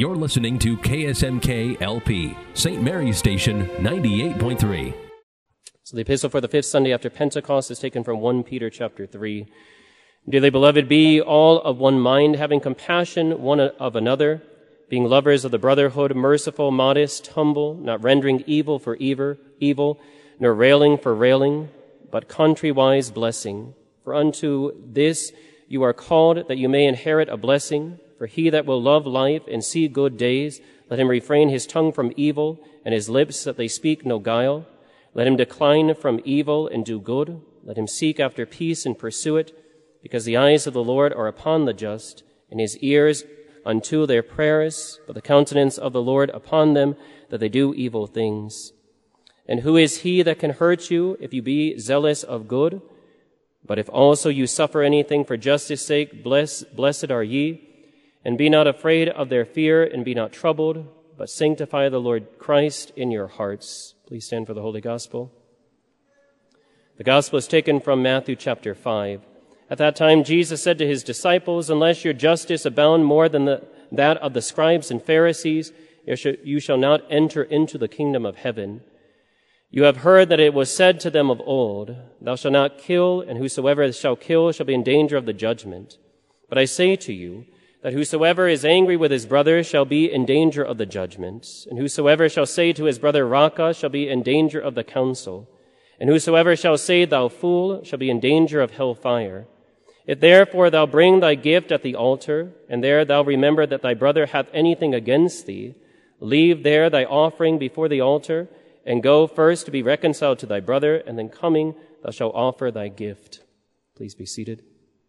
You're listening to KSMK LP, St. Mary's Station 98.3. So the epistle for the fifth Sunday after Pentecost is taken from 1 Peter chapter 3. Dearly beloved, be all of one mind, having compassion one of another, being lovers of the brotherhood, merciful, modest, humble, not rendering evil for evil, nor railing for railing, but contrariwise blessing. For unto this you are called, that you may inherit a blessing. For he that will love life and see good days, let him refrain his tongue from evil, and his lips that they speak no guile. Let him decline from evil and do good. Let him seek after peace and pursue it, because the eyes of the Lord are upon the just, and his ears unto their prayers, but the countenance of the Lord upon them, that they do evil things. And who is he that can hurt you, if you be zealous of good? But if also you suffer anything for justice' sake, blessed are ye. And be not afraid of their fear, and be not troubled, but sanctify the Lord Christ in your hearts. Please stand for the Holy Gospel. The Gospel is taken from Matthew chapter 5. At that time, Jesus said to his disciples, unless your justice abound more than that of the scribes and Pharisees, you shall not enter into the kingdom of heaven. You have heard that it was said to them of old, thou shalt not kill, and whosoever shall kill shall be in danger of the judgment. But I say to you, that whosoever is angry with his brother shall be in danger of the judgment. And whosoever shall say to his brother, Raca, shall be in danger of the council. And whosoever shall say, thou fool, shall be in danger of hell fire. If therefore thou bring thy gift at the altar, and there thou remember that thy brother hath anything against thee, leave there thy offering before the altar, and go first to be reconciled to thy brother, and then coming thou shalt offer thy gift. Please be seated.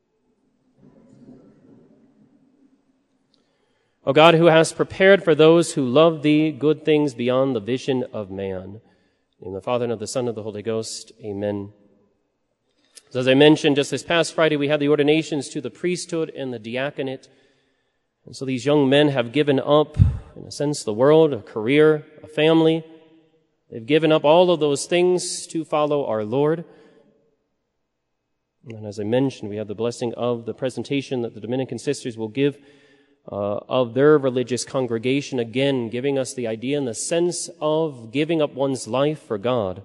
O God, who hast prepared for those who love thee good things beyond the vision of man. In the Father, and of the Son, and of the Holy Ghost. Amen. So as I mentioned, just this past Friday, we had the ordinations to the priesthood and the diaconate. And so these young men have given up, in a sense, the world, a career, a family. They've given up all of those things to follow our Lord. And as I mentioned, we have the blessing of the presentation that the Dominican sisters will give of their religious congregation, again giving us the idea and the sense of giving up one's life for God.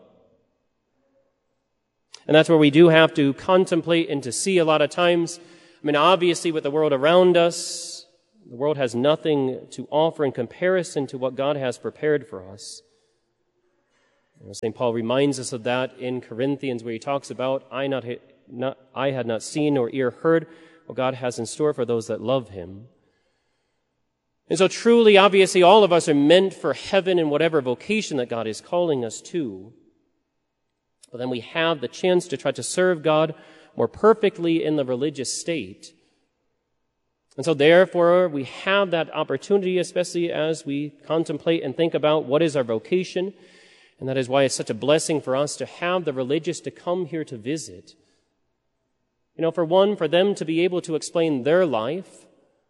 And that's where we do have to contemplate and to see a lot of times. I mean, obviously with the world around us, the world has nothing to offer in comparison to what God has prepared for us. St. Paul reminds us of that in Corinthians, where he talks about, I had not seen nor ear heard what God has in store for those that love him. And so truly, obviously, all of us are meant for heaven in whatever vocation that God is calling us to. But then we have the chance to try to serve God more perfectly in the religious state. And so therefore, we have that opportunity, especially as we contemplate and think about what is our vocation. And that is why it's such a blessing for us to have the religious to come here to visit. You know, for one, for them to be able to explain their life,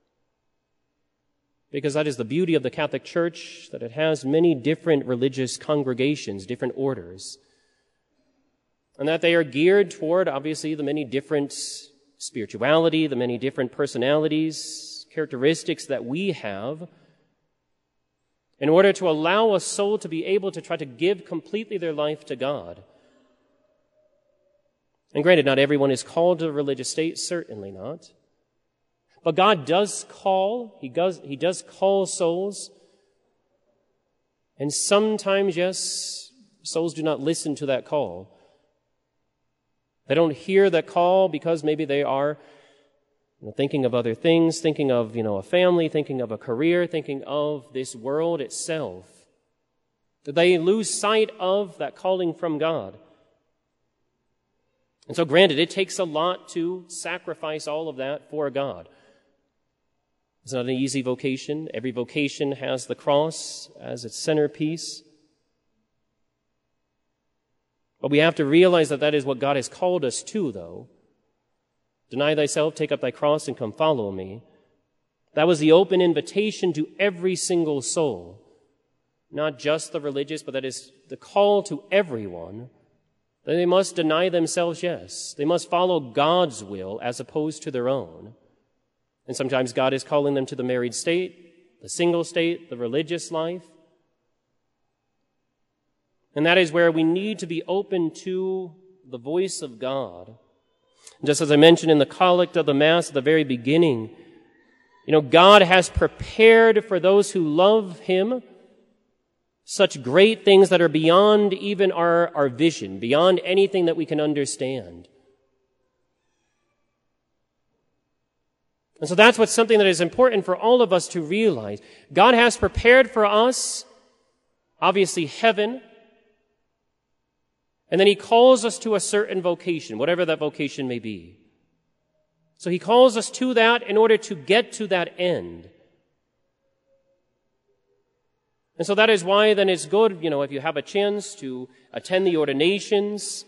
because that is the beauty of the Catholic Church, that it has many different religious congregations, different orders, and that they are geared toward, obviously, the many different spirituality, the many different personalities, characteristics that we have, in order to allow a soul to be able to try to give completely their life to God. And granted, not everyone is called to the religious state, certainly not. But God does call, He does call souls. And sometimes, yes, souls do not listen to that call. They don't hear that call because maybe they are thinking of other things, thinking of, a family, thinking of a career, thinking of this world itself. That they lose sight of that calling from God. And so granted, it takes a lot to sacrifice all of that for God. It's not an easy vocation. Every vocation has the cross as its centerpiece. But we have to realize that that is what God has called us to, though. Deny thyself, take up thy cross, and come follow me. That was the open invitation to every single soul. Not just the religious, but that is the call to everyone. That they must deny themselves, yes. They must follow God's will as opposed to their own. And sometimes God is calling them to the married state, the single state, the religious life. And that is where we need to be open to the voice of God. Just as I mentioned in the collect of the Mass at the very beginning, God has prepared for those who love Him such great things that are beyond even our vision, beyond anything that we can understand. And so that's what's something that is important for all of us to realize. God has prepared for us, obviously, heaven, and then He calls us to a certain vocation, whatever that vocation may be. So He calls us to that in order to get to that end. And so that is why then it's good, if you have a chance to attend the ordinations.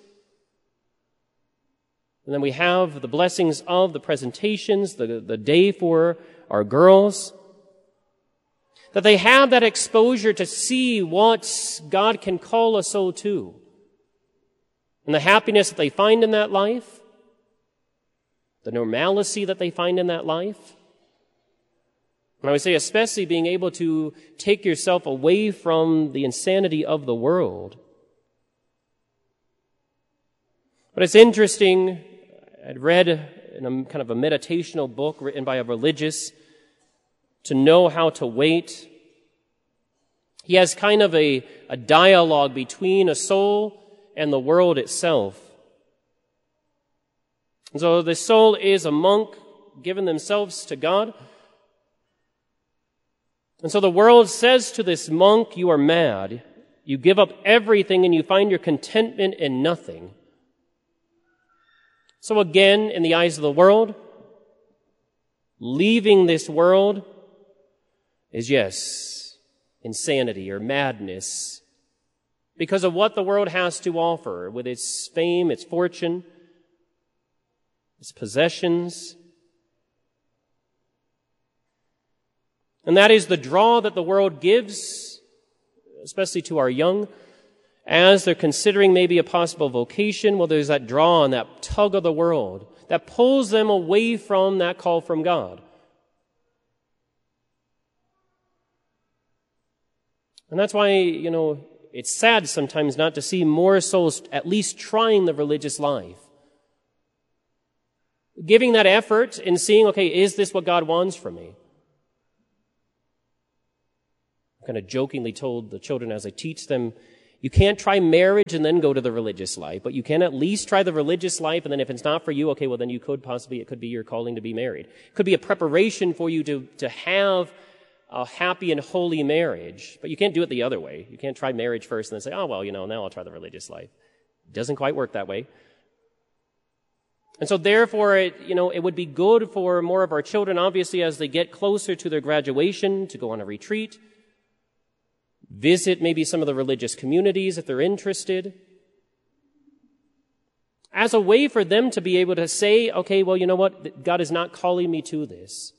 And then we have the blessings of the presentations, the day for our girls. That they have that exposure to see what God can call us so to. And the happiness that they find in that life. The normalcy that they find in that life. And I would say especially being able to take yourself away from the insanity of the world. But it's interesting, I'd read in a kind of a meditational book written by a religious, To Know How to Wait. He has kind of a dialogue between a soul and the world itself. And so the soul is a monk, given themselves to God. And so the world says to this monk, you are mad. You give up everything and you find your contentment in nothing. So again, in the eyes of the world, leaving this world is, yes, insanity or madness because of what the world has to offer with its fame, its fortune, its possessions. And that is the draw that the world gives, especially to our young, as they're considering maybe a possible vocation. Well, there's that draw and that tug of the world that pulls them away from that call from God. And that's why, it's sad sometimes not to see more souls at least trying the religious life. Giving that effort and seeing, okay, is this what God wants from me? I kind of jokingly told the children as I teach them, you can't try marriage and then go to the religious life, but you can at least try the religious life, and then if it's not for you, okay, well then you could possibly, it could be your calling to be married. It could be a preparation for you to have a happy and holy marriage, but you can't do it the other way. You can't try marriage first and then say, oh, well, now I'll try the religious life. It doesn't quite work that way. And so therefore, it would be good for more of our children, obviously, as they get closer to their graduation, to go on a retreat, visit maybe some of the religious communities if they're interested, as a way for them to be able to say, okay, well, you know what? God is not calling me to this.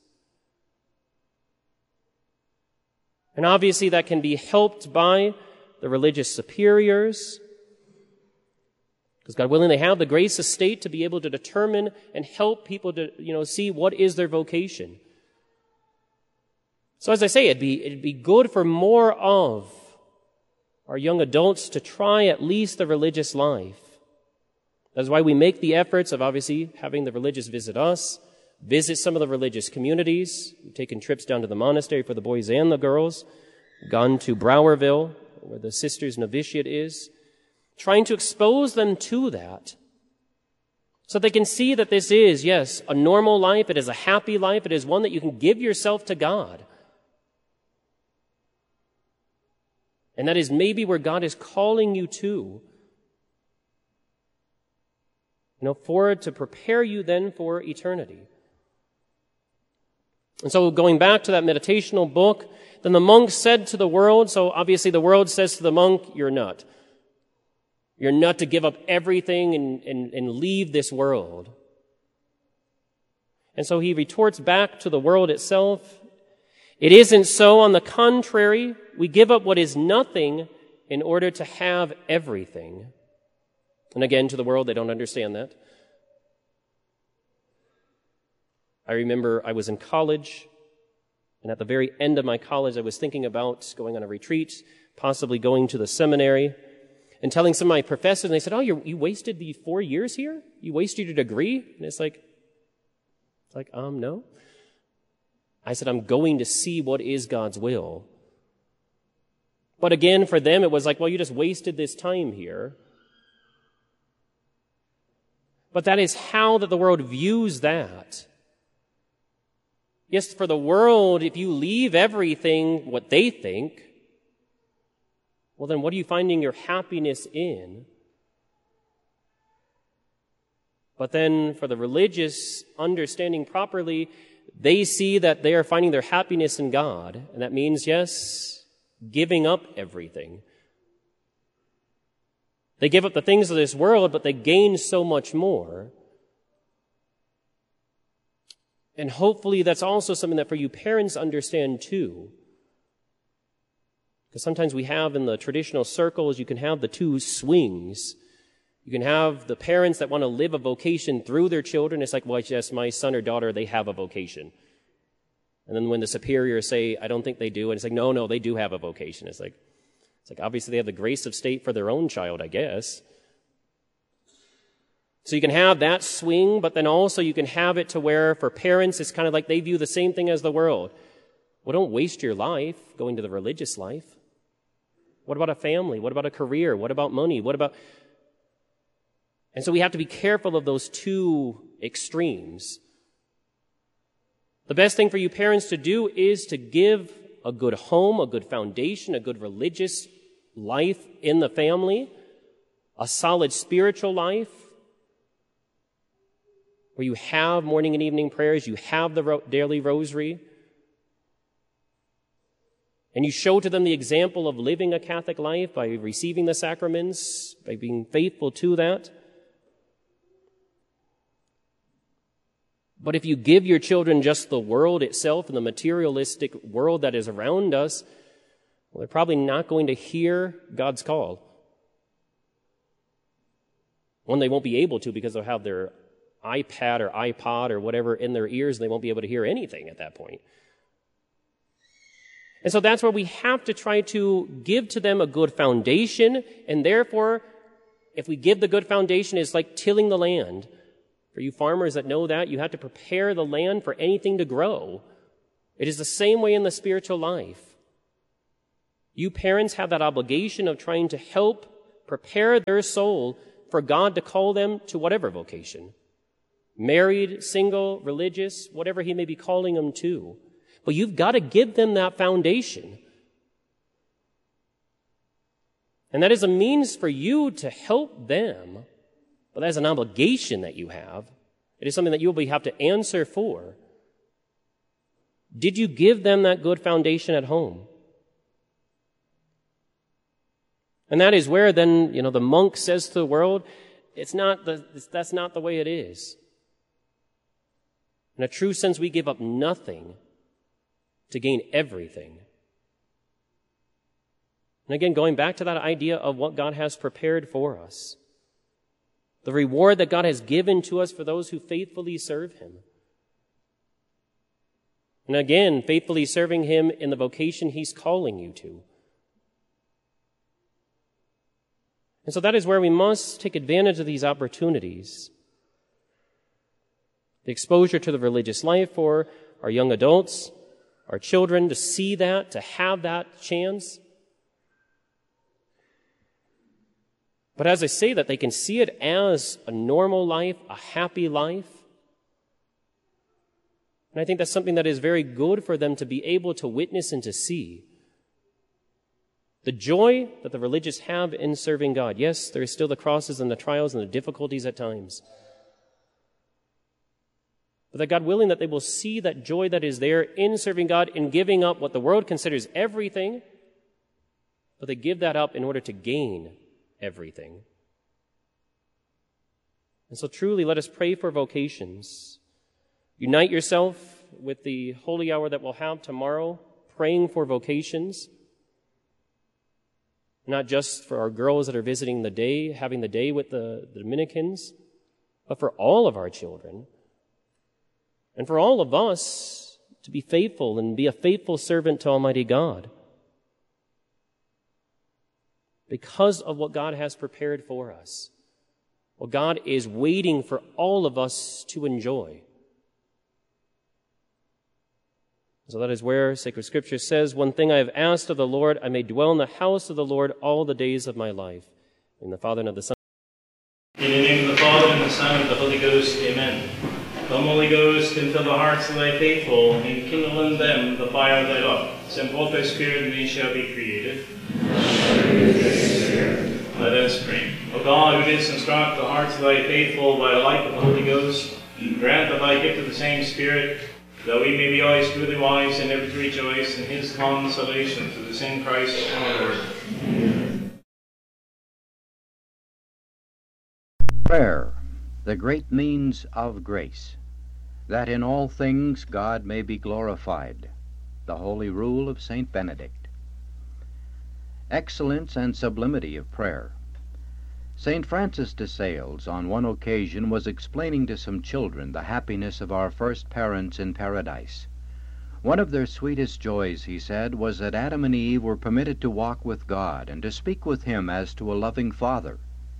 And obviously that can be helped by the religious superiors, because God willing, they have the grace of state to be able to determine and help people to, see what is their vocation. So as I say, it'd be good for more of our young adults to try at least the religious life. That's why we make the efforts of obviously having the religious visit us, visit some of the religious communities. We've taken trips down to the monastery for the boys and the girls, gone to Browerville, where the sisters' novitiate is, trying to expose them to that so they can see that this is, yes, a normal life. It is a happy life. It is one that you can give yourself to God. And that is maybe where God is calling you to, to prepare you then for eternity. And so going back to that meditational book, then the monk said to the world, so obviously the world says to the monk, you're nut. You're nut to give up everything and leave this world. And so he retorts back to the world itself. It isn't so. On the contrary, we give up what is nothing in order to have everything. And again, to the world, they don't understand that. I remember I was in college, And at the very end of my college, I was thinking about going on a retreat, possibly going to the seminary, and telling some of my professors, and they said, "Oh, you wasted the 4 years here? You wasted your degree?" And it's like, no. I said, "I'm going to see what is God's will." But again, for them, it was like, well, you just wasted this time here. But that is how that the world views that. Yes, for the world, if you leave everything what they think, well, then what are you finding your happiness in? But then for the religious, understanding properly, they see that they are finding their happiness in God. And that means, yes, giving up everything. They give up the things of this world, but they gain so much more. And hopefully that's also something that for you parents understand too. Because sometimes we have in the traditional circles, you can have the two swings. You can have the parents that want to live a vocation through their children. It's like, well, yes, my son or daughter, they have a vocation. And then when the superiors say, I don't think they do, and it's like, no, they do have a vocation. It's like obviously they have the grace of state for their own child, I guess. So you can have that swing, but then also you can have it to where for parents, it's kind of like they view the same thing as the world. Well, don't waste your life going to the religious life. What about a family? What about a career? What about money? And so we have to be careful of those two extremes. The best thing for you parents to do is to give a good home, a good foundation, a good religious life in the family, a solid spiritual life, where you have morning and evening prayers, you have the daily rosary, and you show to them the example of living a Catholic life by receiving the sacraments, by being faithful to that. But if you give your children just the world itself and the materialistic world that is around us, well, they're probably not going to hear God's call. One, they won't be able to because they'll have their iPad or iPod or whatever in their ears, and they won't be able to hear anything at that point. And so that's where we have to try to give to them a good foundation, and therefore, if we give the good foundation, it's like tilling the land. For you farmers that know that, you have to prepare the land for anything to grow. It is the same way in the spiritual life. You parents have that obligation of trying to help prepare their soul for God to call them to whatever vocation. Married, single, religious, whatever He may be calling them to. But you've got to give them that foundation. And that is a means for you to help them, but that is an obligation that you have. It is something that you will have to answer for. Did you give them that good foundation at home? And that is where then, the monk says to the world, that's not the way it is. In a true sense, we give up nothing to gain everything. And again, going back to that idea of what God has prepared for us. The reward that God has given to us for those who faithfully serve Him. And again, faithfully serving Him in the vocation He's calling you to. And so that is where we must take advantage of these opportunities. The exposure to the religious life for our young adults, our children, to see that, to have that chance. But as I say that, they can see it as a normal life, a happy life. And I think that's something that is very good for them to be able to witness and to see. The joy that the religious have in serving God. Yes, there is still the crosses and the trials and the difficulties at times. But that God willing that they will see that joy that is there in serving God, in giving up what the world considers everything, but they give that up in order to gain everything. And so truly let us pray for vocations. Unite yourself with the holy hour that we'll have tomorrow, praying for vocations. Not just for our girls that are visiting the day, having the day with the Dominicans, but for all of our children. And for all of us, to be faithful and be a faithful servant to Almighty God, because of what God has prepared for us, what God is waiting for all of us to enjoy. So that is where Sacred Scripture says, "One thing I have asked of the Lord, I may dwell in the house of the Lord all the days of my life." In the Father and of the Son. In the name of the Father, and the Son, and of the Holy Ghost, amen. Come, Holy Ghost, and fill the hearts of thy faithful, and kindle in them the fire of thy love. Send forth thy Spirit, and they shall be created. Let us pray. O God, who didst instruct the hearts of thy faithful by the light of the Holy Ghost, grant that thy gift of the same Spirit, that we may be always truly wise and ever to rejoice in his consolation through the same Christ our Lord. Prayer, the great means of grace, that in all things God may be glorified. The Holy Rule of St. Benedict. Excellence and sublimity of prayer. St. Francis de Sales on one occasion was explaining to some children the happiness of our first parents in paradise. One of their sweetest joys, he said, was that Adam and Eve were permitted to walk with God and to speak with him as to a loving Father.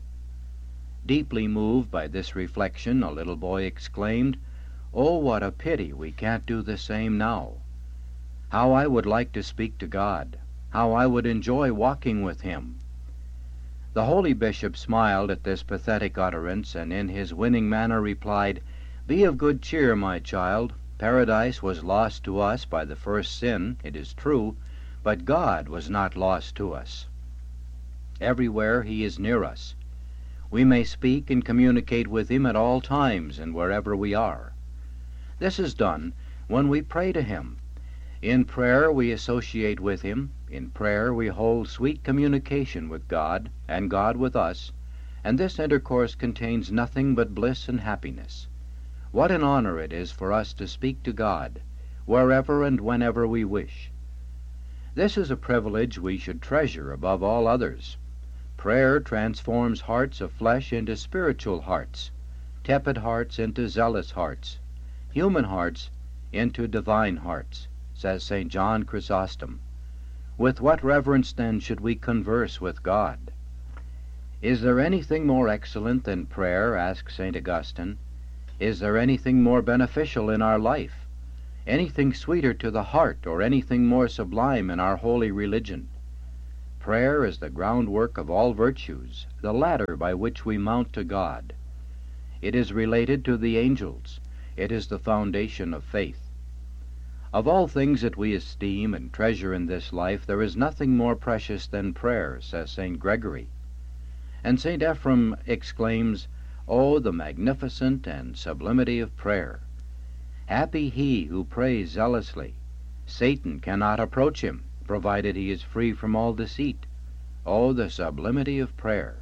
Deeply moved by this reflection, a little boy exclaimed, "Oh, what a pity we can't do the same now! How I would like to speak to God! How I would enjoy walking with him!" The holy bishop smiled at this pathetic utterance, and in his winning manner replied, "Be of good cheer, my child. Paradise was lost to us by the first sin, it is true, but God was not lost to us. Everywhere he is near us. We may speak and communicate with him at all times and wherever we are. This is done when we pray to him. In prayer we associate with him. In prayer we hold sweet communication with God, and God with us, and this intercourse contains nothing but bliss and happiness. What an honor it is for us to speak to God, wherever and whenever we wish. This is a privilege we should treasure above all others. Prayer transforms hearts of flesh into spiritual hearts, tepid hearts into zealous hearts, human hearts into divine hearts, says St. John Chrysostom. With what reverence, then, should we converse with God? Is there anything more excellent than prayer, asks St. Augustine? Is there anything more beneficial in our life? Anything sweeter to the heart, or anything more sublime in our holy religion? Prayer is the groundwork of all virtues, the ladder by which we mount to God. It is related to the angels. It is the foundation of faith. Of all things that we esteem and treasure in this life, there is nothing more precious than prayer, says St. Gregory. And St. Ephrem exclaims, "Oh, the magnificent and sublimity of prayer! Happy he who prays zealously. Satan cannot approach him, provided he is free from all deceit. Oh, the sublimity of prayer!"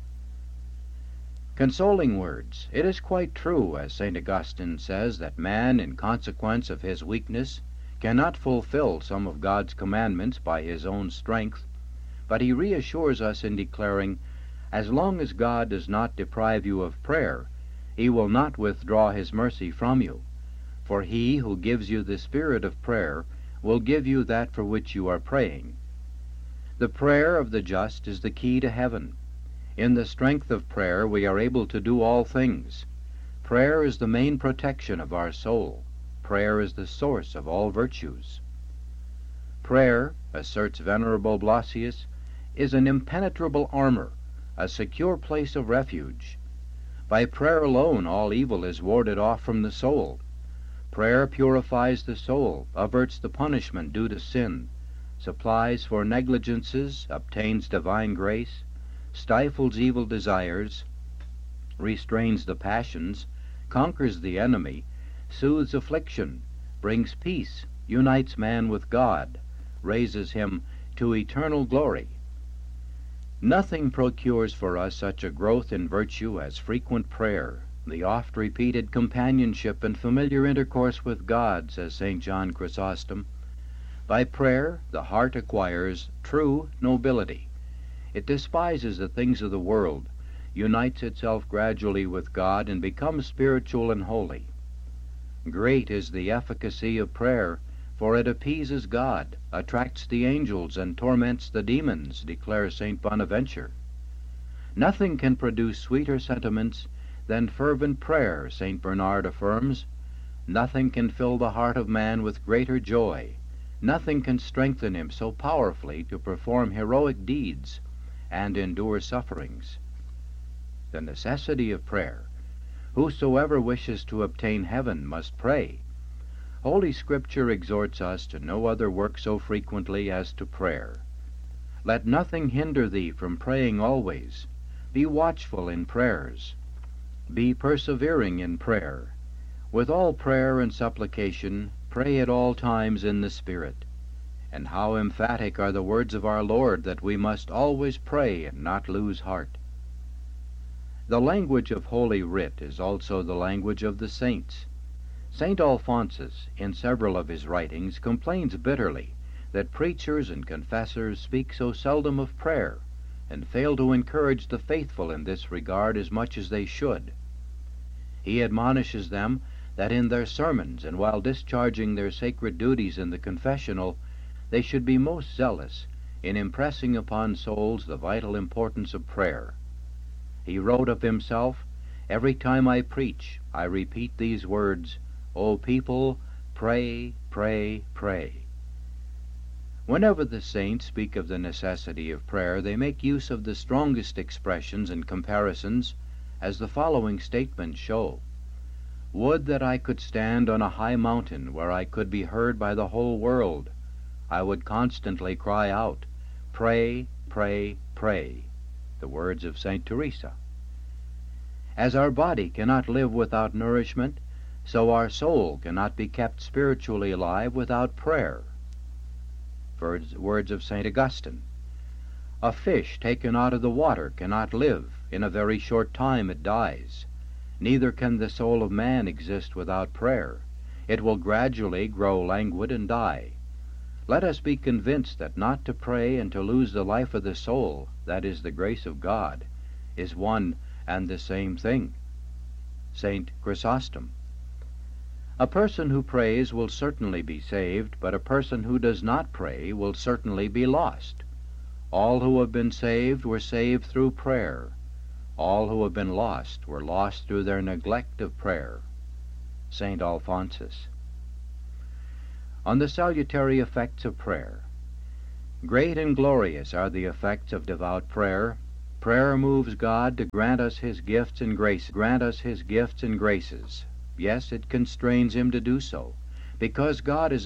Consoling words. It is quite true, as St. Augustine says, that man, in consequence of his weakness, cannot fulfill some of God's commandments by his own strength, but he reassures us in declaring, as long as God does not deprive you of prayer, he will not withdraw his mercy from you, for he who gives you the spirit of prayer will give you that for which you are praying. The prayer of the just is the key to heaven. In the strength of prayer we are able to do all things. Prayer is the main protection of our soul. Prayer is the source of all virtues. Prayer, asserts Venerable Blasius, is an impenetrable armor, a secure place of refuge. By prayer alone all evil is warded off from the soul. Prayer purifies the soul, averts the punishment due to sin, supplies for negligences, obtains divine grace, stifles evil desires, restrains the passions, conquers the enemy, soothes affliction, brings peace, unites man with God, raises him to eternal glory. Nothing procures for us such a growth in virtue as frequent prayer, the oft-repeated companionship and familiar intercourse with God, says St. John Chrysostom. By prayer the heart acquires true nobility. It despises the things of the world, unites itself gradually with God, and becomes spiritual and holy. Great is the efficacy of prayer for it appeases God, attracts the angels, and torments the demons, declares St. Bonaventure. Nothing can produce sweeter sentiments than fervent prayer, St. Bernard affirms. Nothing can fill the heart of man with greater joy. Nothing can strengthen him so powerfully to perform heroic deeds and endure sufferings. The necessity of prayer. Whosoever wishes to obtain heaven must pray. Holy Scripture exhorts us to no other work so frequently as to prayer. Let nothing hinder thee from praying always. Be watchful in prayers. Be persevering in prayer. With all prayer and supplication, pray at all times in the Spirit. And how emphatic are the words of our Lord that we must always pray and not lose heart. The language of Holy Writ is also the language of the saints. St. Alphonsus, in several of his writings, complains bitterly that preachers and confessors speak so seldom of prayer, and fail to encourage the faithful in this regard as much as they should. He admonishes them that in their sermons and while discharging their sacred duties in the confessional, they should be most zealous in impressing upon souls the vital importance of prayer. He wrote of himself, "Every time I preach, I repeat these words, O people, pray, pray, pray." Whenever the saints speak of the necessity of prayer, they make use of the strongest expressions and comparisons, as the following statements show. Would that I could stand on a high mountain where I could be heard by the whole world. I would constantly cry out, "Pray, pray, pray," the words of St. Teresa. As our body cannot live without nourishment, so our soul cannot be kept spiritually alive without prayer. Words of St. Augustine. A fish taken out of the water cannot live. In a very short time it dies. Neither can the soul of man exist without prayer. It will gradually grow languid and die. Let us be convinced that not to pray and to lose the life of the soul, that is the grace of God, is one and the same thing. St. Chrysostom. A person who prays will certainly be saved, but a person who does not pray will certainly be lost. All who have been saved were saved through prayer. All who have been lost were lost through their neglect of prayer. St. Alphonsus. On the salutary effects of prayer. Great and glorious are the effects of devout prayer. Prayer moves God to grant us his gifts and graces. Yes, it constrains him to do so, because God is